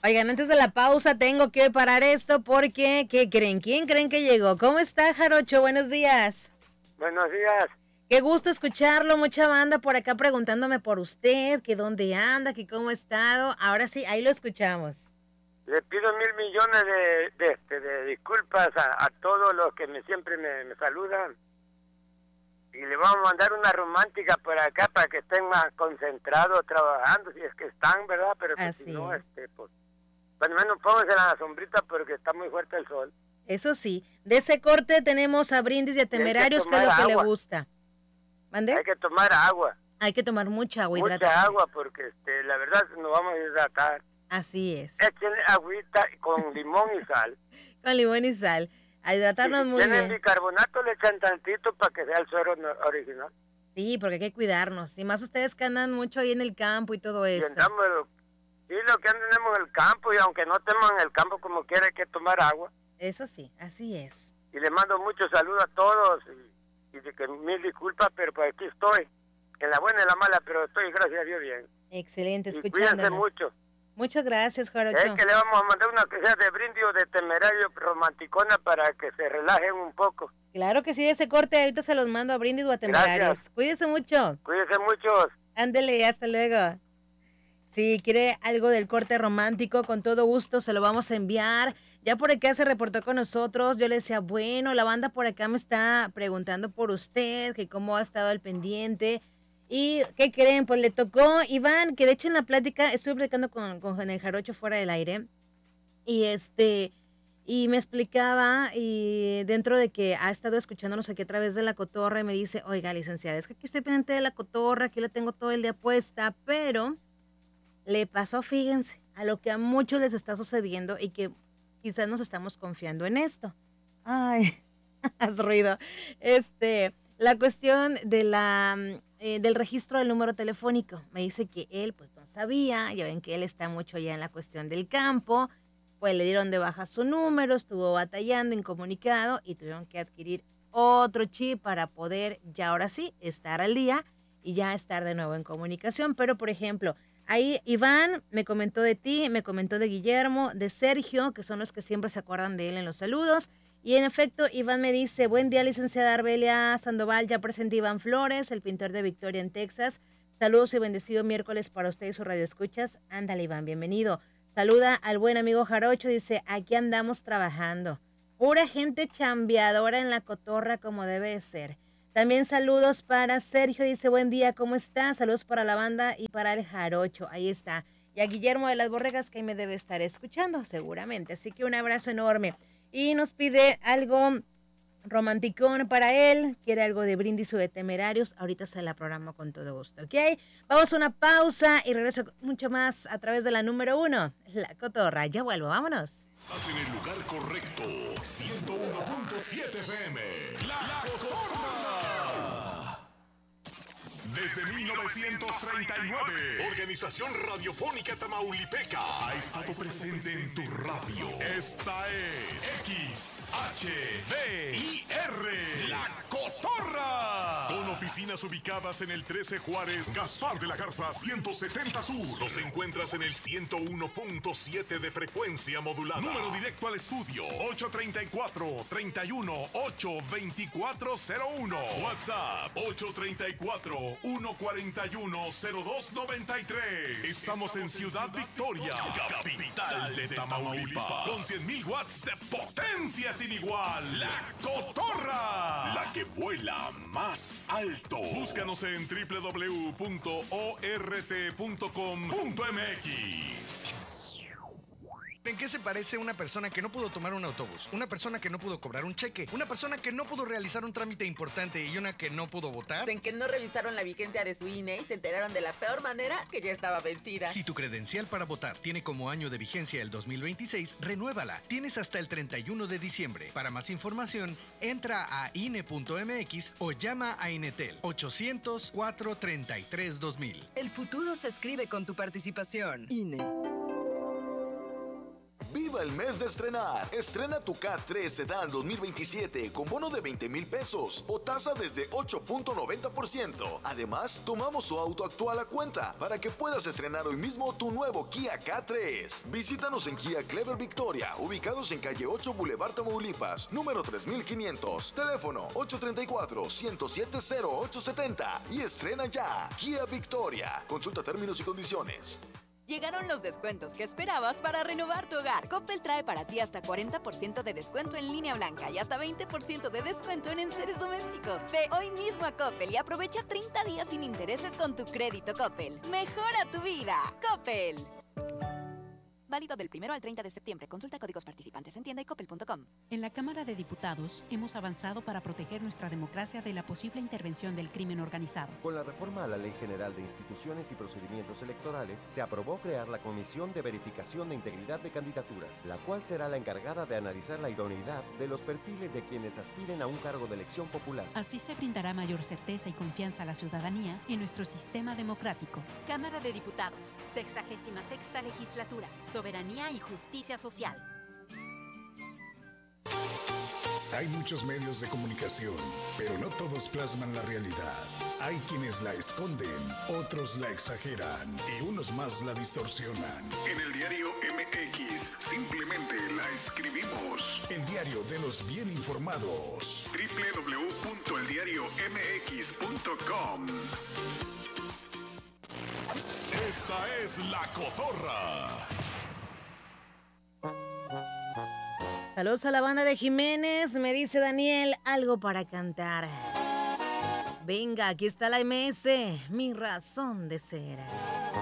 Oigan, antes de la pausa tengo que parar esto porque, ¿qué creen? ¿Quién creen que llegó? ¿Cómo está, Jarocho? Buenos días. Buenos días. Qué gusto escucharlo, mucha banda por acá preguntándome por usted, que dónde anda, que cómo ha estado. Ahora sí, ahí lo escuchamos. Le pido 1,000,000,000 de disculpas a todos los que siempre me saludan. Y le vamos a mandar una romántica por acá para que estén más concentrados trabajando, si es que están, ¿verdad? Pero pues si Así no, es. pues, al menos pónganse en la sombrita porque está muy fuerte el sol. Eso sí, de ese corte tenemos a Brindis y a Y hay que Temerarios, que es tomar lo que le agua, gusta. ¿Mande? hay que tomar agua, Hay que tomar mucha agua, mucha hidratarse. agua porque la verdad nos vamos a hidratar. Así es. Échenle agüita con limón y sal. Con limón y sal. A Y hidratarnos si muy tienen bien. bicarbonato le echan tantito para que sea el suero original. Sí, porque hay que cuidarnos. Y más ustedes que andan mucho ahí en el campo y todo Y esto. andamos, sí, lo que andemos en el campo, y aunque no estemos en el campo como quiera, hay que tomar agua. Eso sí, así es. Y le mando muchos saludos a todos, y de que mil disculpas, pero pues aquí estoy, en la buena y en la mala, pero estoy, gracias a Dios, bien. Excelente, Y cuídense escuchándonos. mucho. Muchas gracias, Es Jarocho. que le vamos a mandar una que sea de Brindis o de Temerario romanticona para que se relajen un poco. Claro que sí, ese corte ahorita se los mando a Brindis o a Temerarios. Gracias. Cuídese mucho. Cuídense muchos. Ándele, hasta luego. Si quiere algo del corte romántico, con todo gusto se lo vamos a enviar. Ya por acá se reportó con nosotros. Yo le decía, bueno, la banda por acá me está preguntando por usted, que cómo ha estado al pendiente. ¿Y qué creen? Pues le tocó Iván, que de hecho en la plática, estuve platicando con el Jarocho fuera del aire. Y y me explicaba, y dentro de que ha estado escuchándonos aquí a través de la cotorra, y me dice, oiga, licenciada, es que aquí estoy pendiente de la cotorra, aquí la tengo todo el día puesta, pero le pasó, fíjense, a lo que a muchos les está sucediendo y que quizás nos estamos confiando en esto. Ay, haz ruido. La cuestión de del registro del número telefónico. Me dice que él pues no sabía, ya ven que él está mucho ya en la cuestión del campo, pues le dieron de baja su número, estuvo batallando, incomunicado y tuvieron que adquirir otro chip para poder ya ahora sí estar al día y ya estar de nuevo en comunicación. Pero por ejemplo, ahí Iván me comentó de ti, me comentó de Guillermo, de Sergio, que son los que siempre se acuerdan de él en los saludos. Y en efecto, Iván me dice, buen día, licenciada Arbelia Sandoval, ya presenté Iván Flores, el pintor de Victoria en Texas. Saludos y bendecido miércoles para usted y su radio escuchas. Ándale, Iván, bienvenido. Saluda al buen amigo Jarocho, dice, aquí andamos trabajando. Pura gente chambeadora en la cotorra como debe de ser. También saludos para Sergio, dice, buen día, ¿cómo está? Saludos para la banda y para el Jarocho, ahí está. Y a Guillermo de las Borregas, que ahí me debe estar escuchando, seguramente. Así que un abrazo enorme. Y nos pide algo romanticón para él, quiere algo de Brindis o de Temerarios, ahorita se la programo con todo gusto, ¿ok? Vamos a una pausa y regreso con mucho más a través de la número 1, La Cotorra. Ya vuelvo, vámonos. Estás en el lugar correcto, 101.7 FM, La Cotorra. Desde 1939, Organización Radiofónica Tamaulipeca ha estado presente en tu radio. Esta es XHVIR, La Cotorra. Con oficinas ubicadas en el 13 Juárez, Gaspar de la Garza 170 Sur. Nos encuentras en el 101.7 de frecuencia modulada. Número directo al estudio, 834-31-82401. WhatsApp, 834-141-0293. Estamos en Ciudad Victoria, capital de Tamaulipas. Con 100,000 watts de potencia sin igual. La Cotorra, la que vuela más alto. Búscanos en www.ort.com.mx. ¿En qué se parece una persona que no pudo tomar un autobús? Una persona que no pudo cobrar un cheque, una persona que no pudo realizar un trámite importante y una que no pudo votar. En que no revisaron la vigencia de su INE y se enteraron de la peor manera que ya estaba vencida. Si tu credencial para votar tiene como año de vigencia el 2026, renuévala. Tienes hasta el 31 de diciembre. Para más información, entra a INE.mx o llama a Inetel 800-433-2000. El futuro se escribe con tu participación. INE. ¡Viva el mes de estrenar! Estrena tu K3 Sedan 2027 con bono de 20,000 pesos o tasa desde 8.90%. Además, tomamos su auto actual a cuenta para que puedas estrenar hoy mismo tu nuevo Kia K3. Visítanos en Kia Clever Victoria, ubicados en calle 8 Boulevard Tamaulipas, número 3500. Teléfono 834-107-0870 y estrena ya. Kia Victoria. Consulta términos y condiciones. Llegaron los descuentos que esperabas para renovar tu hogar. Coppel trae para ti hasta 40% de descuento en línea blanca y hasta 20% de descuento en enseres domésticos. Ve hoy mismo a Coppel y aprovecha 30 días sin intereses con tu crédito Coppel. Mejora tu vida. Coppel. Válido del 1 al 30 de septiembre. Consulta códigos participantes en tienda y coppel.com. En la Cámara de Diputados hemos avanzado para proteger nuestra democracia de la posible intervención del crimen organizado. Con la reforma a la Ley General de Instituciones y Procedimientos Electorales, se aprobó crear la Comisión de Verificación de Integridad de Candidaturas, la cual será la encargada de analizar la idoneidad de los perfiles de quienes aspiren a un cargo de elección popular. Así se brindará mayor certeza y confianza a la ciudadanía en nuestro sistema democrático. Cámara de Diputados, 66ª Legislatura. Soberanía y justicia social. Hay muchos medios de comunicación, pero no todos plasman la realidad. Hay quienes la esconden, otros la exageran y unos más la distorsionan. En el diario MX simplemente la escribimos. El diario de los bien informados. www.eldiariomx.com. Esta es La Cotorra. Saludos a la banda de Jiménez, me dice Daniel, algo para cantar. Venga, aquí está la MS, mi razón de ser.